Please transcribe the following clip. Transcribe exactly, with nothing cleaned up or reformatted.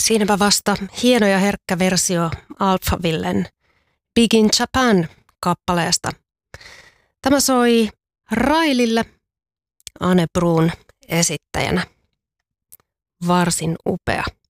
Siinäpä vasta hieno ja herkkä versio Alphavillen Big in Japan -kappaleesta. Tämä soi Railille Ane Bruun esittäjänä. Varsin upea.